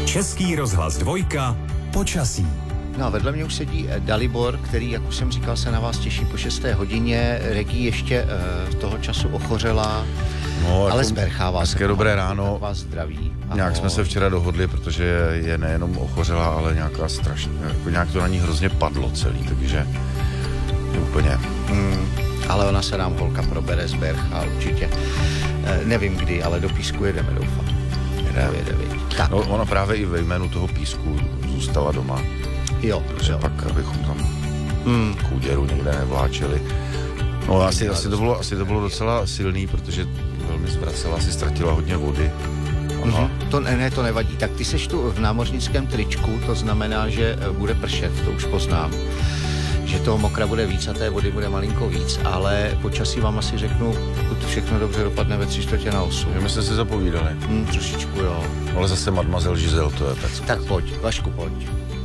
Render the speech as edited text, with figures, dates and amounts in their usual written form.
Český rozhlas Dvojka. Počasí. No a vedle mě už sedí Dalibor, který, jak už jsem říkal, se na vás těší po 6. hodině. Regi ještě toho času ochořela, no, ale zberchává se. Dobré ráno. Vás zdraví. Nějak jsme se včera dohodli, protože je nejenom ochořela, ale nějaká strašná, jako nějak to na ní hrozně padlo celý, takže úplně. Ale ona se nám holka probere z Bercha určitě. Nevím kdy, ale do Písku jedeme, doufám. Jede. No, ona právě i ve jménu toho Písku zůstala doma. Jo. Pak, abychom tam kůděru někde nevláčeli. No asi to bylo docela silný, protože velmi zvracela, asi ztratila hodně vody. To nevadí. Tak ty seš tu v námořnickém tričku, to znamená, že bude pršet, to už poznám. Že toho mokra bude víc a té vody bude malinko víc, ale počasí vám asi řeknu, pokud všechno dobře dopadne ve 7:45. My jsme si zapovídali. Trošičku, jo. Ale zase Mademoiselle Giselle to je tak. Tak pojď, Vašku, pojď.